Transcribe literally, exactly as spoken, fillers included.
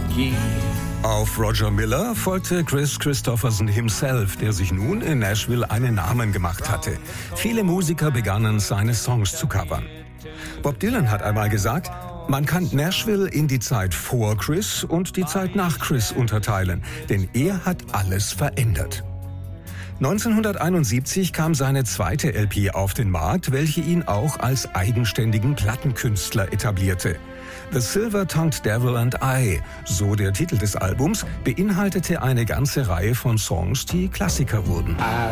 key. Auf Roger Miller folgte Kris Kristofferson himself, der sich nun in Nashville einen Namen gemacht hatte. Viele Musiker begannen, seine Songs zu covern. Bob Dylan hat einmal gesagt, man kann Nashville in die Zeit vor Kris und die Zeit nach Kris unterteilen, denn er hat alles verändert. neunzehnhunderteinundsiebzig kam seine zweite L P auf den Markt, welche ihn auch als eigenständigen Plattenkünstler etablierte. The Silver-Tongued Devil and I, so der Titel des Albums, beinhaltete eine ganze Reihe von Songs, die Klassiker wurden.